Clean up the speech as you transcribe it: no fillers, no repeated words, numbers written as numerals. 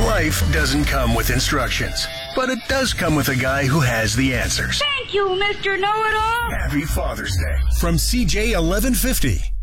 Life doesn't come with instructions, but it does come with a guy who has the answers. Thank you, Mr. Know-It-All. Happy Father's Day from CJ 1150.